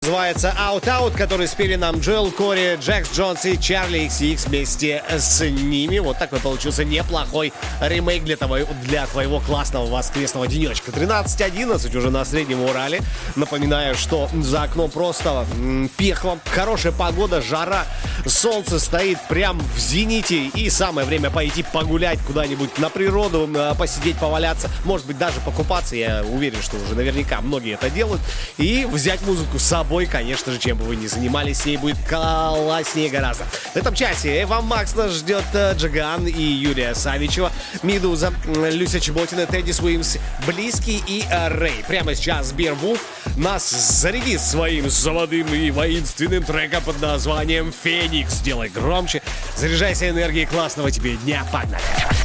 Называется Out Out, который спели нам Джоэл Кори, Джекс Джонс и Чарли XX вместе с ними. Вот такой получился неплохой ремейк для твоего классного воскресного денечка. 13:11 уже на Среднем Урале. Напоминаю, что за окном просто пекло. Хорошая погода, жара, солнце стоит прям в зените. И самое время пойти погулять куда-нибудь на природу, посидеть, поваляться. Может быть, даже покупаться. Я уверен, что уже наверняка многие это делают. И взять музыку с собой. Конечно же, чем бы вы ни занимались, с ней будет класснее гораздо. В этом часе Эва Макс нас ждет Джиган и Юлия Савичева, Медуза, Люся Чеботина, Тедди Суимс, Близкий и Рэй. Прямо сейчас Бирвулф нас зарядит своим заводным и воинственным треком под названием «Феникс». Делай громче, заряжайся энергией, классного тебе дня, погнали!